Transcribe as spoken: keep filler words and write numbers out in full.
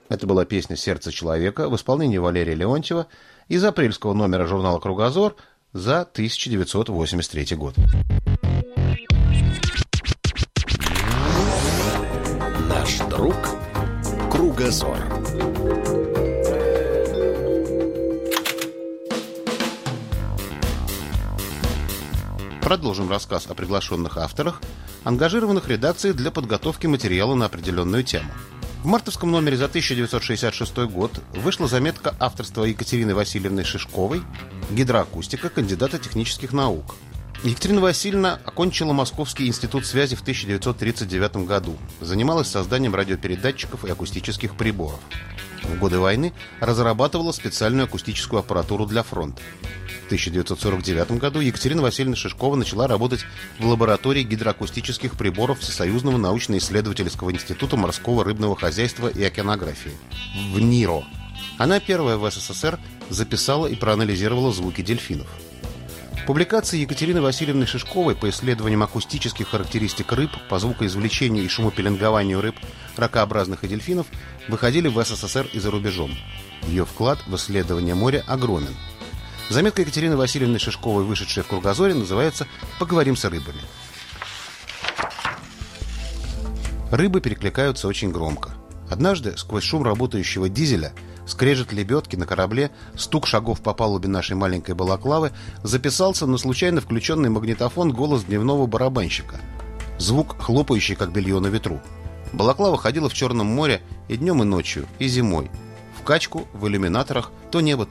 Это была песня «Сердце человека» в исполнении Валерия Леонтьева из апрельского номера журнала «Кругозор» за тысяча девятьсот восемьдесят третий год. Наш друг Кругозор. Продолжим рассказ о приглашенных авторах, ангажированных редакцией для подготовки материала на определенную тему. В мартовском номере за тысяча девятьсот шестьдесят шестой год вышла заметка авторства Екатерины Васильевны Шишковой «Гидроакустика, кандидата технических наук». Екатерина Васильевна окончила Московский институт связи в тысяча девятьсот тридцать девятом году, занималась созданием радиопередатчиков и акустических приборов. В годы войны разрабатывала специальную акустическую аппаратуру для фронта. В тысяча девятьсот сорок девятом году Екатерина Васильевна Шишкова начала работать в лаборатории гидроакустических приборов Всесоюзного научно-исследовательского института морского рыбного хозяйства и океанографии в НИРО. Она первая в СССР записала и проанализировала звуки дельфинов. Публикации Екатерины Васильевны Шишковой по исследованиям акустических характеристик рыб, по звукоизвлечению и шумопеленгованию рыб, ракообразных и дельфинов выходили в СССР и за рубежом. Ее вклад в исследование моря огромен. Заметка Екатерины Васильевны Шишковой, вышедшая в «Кругозоре», называется «Поговорим с рыбами». Рыбы перекликаются очень громко. Однажды сквозь шум работающего дизеля, скрежет лебедки на корабле, стук шагов по палубе нашей маленькой балаклавы записался на случайно включенный магнитофон голос дневного барабанщика. Звук, хлопающий, как белье на ветру. Балаклава ходила в Черном море и днем, и ночью, и зимой. В качку, в иллюминаторах, то небо,